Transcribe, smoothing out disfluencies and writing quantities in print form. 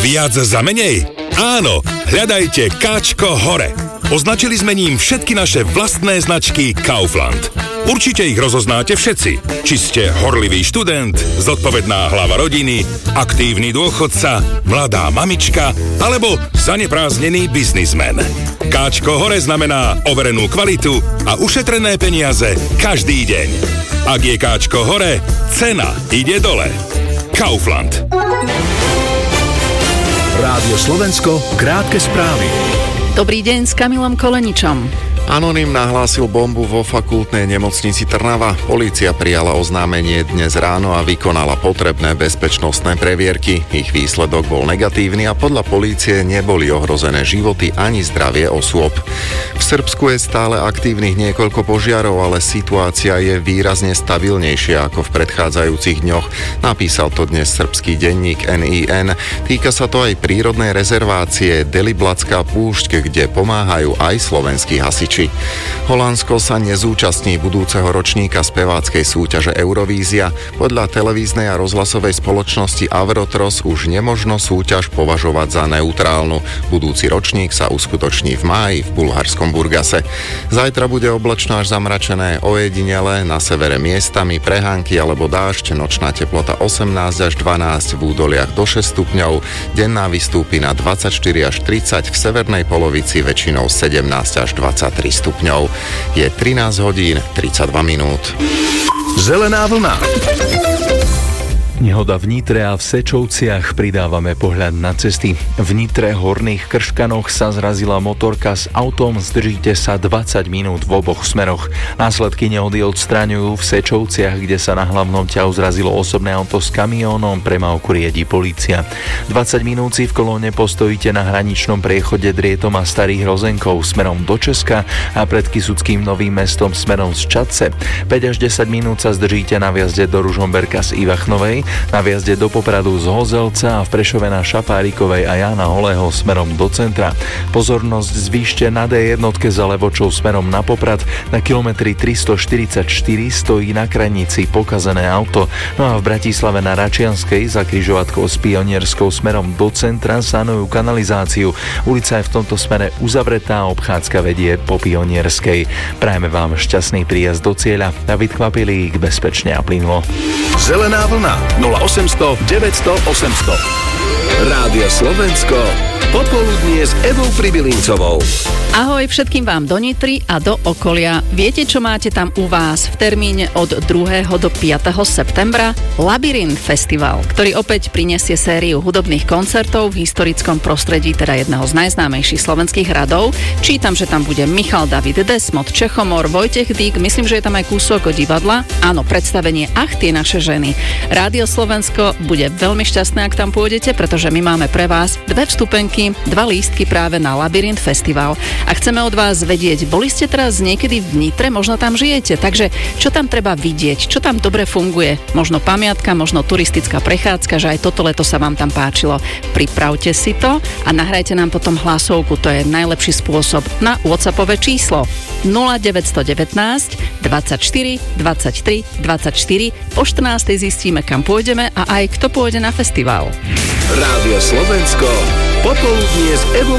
Viac za menej? Áno, hľadajte Káčko hore. Označili sme ním všetky naše vlastné značky Kaufland. Určite ich rozoznáte všetci. Či ste horlivý študent, zodpovedná hlava rodiny, aktívny dôchodca, mladá mamička alebo zanepráznený biznismen. Káčko hore znamená overenú kvalitu a ušetrené peniaze každý deň. Ak je Káčko hore, cena ide dole. Kaufland. Rádio Slovensko, krátke správy. Dobrý deň s Kamilom Koleničom. Anonym nahlásil bombu vo fakultnej nemocnici Trnava. Polícia prijala oznámenie dnes ráno a vykonala potrebné bezpečnostné previerky. Ich výsledok bol negatívny a podľa polície neboli ohrozené životy ani zdravie osôb. V Srbsku je stále aktívnych niekoľko požiarov, ale situácia je výrazne stabilnejšia ako v predchádzajúcich dňoch. Napísal to dnes srbský denník NIN. Týka sa to aj prírodnej rezervácie Deliblatská púšť, kde pomáhajú aj slovenskí hasiči. Holandsko sa nezúčastní budúceho ročníka speváckej súťaže Eurovízia. Podľa televíznej a rozhlasovej spoločnosti Avrotros už nemožno súťaž považovať za neutrálnu. Budúci ročník sa uskutoční v máji v bulharskom Burgase. Zajtra bude oblačno až zamračené, ojedinele, na severe miestami prehánky alebo dážď, nočná teplota 18 až 12, v údoliach do 6 stupňov, denná vystúpi na 24 až 30, v severnej polovici väčšinou 17 až 23 stupňov. Je 13 hodín 32 minút. Zelená vlna. Nehoda v Nitre a v Sečovciach, pridávame pohľad na cesty. V Nitre Horných Krškanoch sa zrazila motorka s autom, zdržíte sa 20 minút v oboch smeroch. Následky nehody odstraňujú v Sečovciach, kde sa na hlavnom ťahu zrazilo osobné auto s kamiónom, premávku riadi polícia. 20 minút si v kolóne postojíte na hraničnom priechode Drietom a Starých Rozenkov smerom do Česka a pred Kysuckým Novým Mestom smerom z Čadce. 5 až 10 minút sa zdržíte na vjazde do Ružomberka z Ivachnovej, na vjazde do Popradu z Hozelca a v Prešove na Šafárikovej a Jána Holého smerom do centra. Pozornosť zvýšte na D1 za Levočou smerom na Poprad. Na kilometri 344 stojí na krajnici pokazené auto. No a v Bratislave na Račianskej za križovatkou s Pionierskou smerom do centra sanujú kanalizáciu. Ulica je v tomto smere uzavretá, obchádzka vedie po Pionierskej. Prajeme vám šťastný príjazd do cieľa. David Kvapilík, bezpečne a plynulo. Zelená vlna 0800 900 800. Rádio Slovensko, popoludnie s Evou Pribilincovou. Ahoj všetkým vám do Nitry a do okolia. Viete, čo máte tam u vás v termíne od 2. do 5. septembra? Labyrint Festival, ktorý opäť prinesie sériu hudobných koncertov v historickom prostredí, teda jedného z najznámejších slovenských hradov. Čítam, že tam bude Michal David Desmod, Čechomor, Vojtech Dík, myslím, že je tam aj kúsok divadla. Áno, predstavenie Ach, tie naše ženy. Rádio Slovensko bude veľmi šťastné, ak tam pôjdete, pretože my máme pre vás 2 vstupenky, 2 lístky práve na Labyrint Festival. A chceme od vás vedieť, boli ste teraz niekedy v Nitre, možno tam žijete, takže čo tam treba vidieť, čo tam dobre funguje, možno pamiatka, možno turistická prechádzka, že aj toto leto sa vám tam páčilo. Pripravte si to a nahrajte nám potom hlasovku, to je najlepší spôsob na WhatsAppové číslo 0919 24 23 24. Po 14. zistíme, kam pôjdeme a aj kto pôjde na festival. Rádio Slovensko, popoludnie s Evou